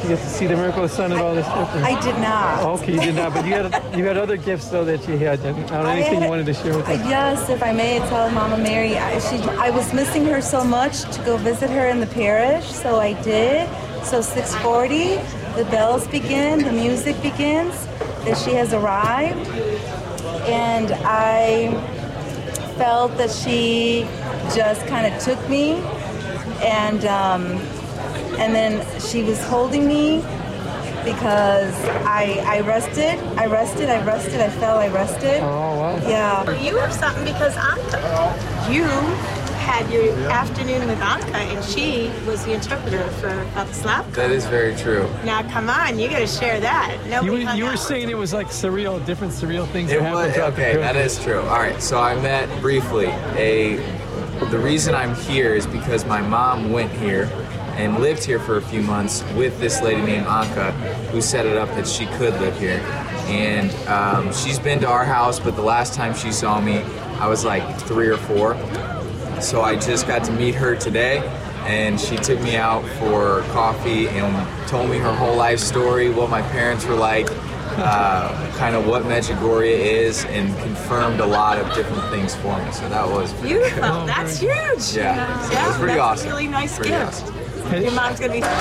get to see the miracle of the sun and all this stuff? I did not. Okay, you did not, but you had other gifts though that you had. Anything you wanted to share with us? Yes, if I may tell Mama Mary, I was missing her so much to go visit her in the parish, so I did. So 6:40, the bells begin, the music begins, that she has arrived, and I felt that she just kind of took me, and then she was holding me because I rested, I fell, I rested. Oh, wow. Yeah. You have something because Anka, you had your afternoon with Anka and she was the interpreter for Father Slavko. That is very true. Now come on, you gotta share that. You were saying it was like surreal, different surreal things that happened. Okay, that is true. All right, so I met briefly the reason I'm here is because my mom went here and lived here for a few months with this lady named Anka, who set it up that she could live here. And she's been to our house, but the last time she saw me, I was like 3 or 4. So I just got to meet her today, and she took me out for coffee and told me her whole life story, what my parents were like, kind of what Medjugorje is, and confirmed a lot of different things for me. So that was beautiful. Good. That's huge. Yeah, it was pretty awesome. A really nice pretty gift. Awesome. Your mom's gonna be.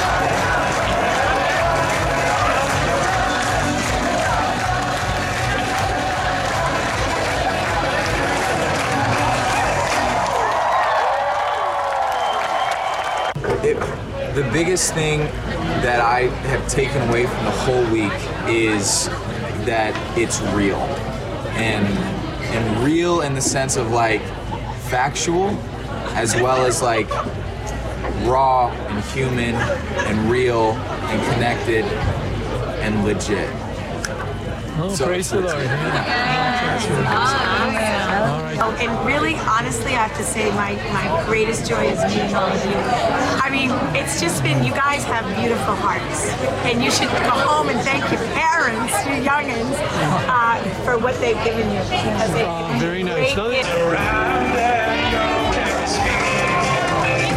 The biggest thing that I have taken away from the whole week is that it's real, and real in the sense of like factual, as well as like raw and human and real and connected and legit. Oh, so praise the Lord. Oh, and really, honestly, I have to say my greatest joy is meeting all of you. I mean, it's just been, you guys have beautiful hearts. And you should go home and thank your parents, your youngins, for what they've given you. Because very nice. Great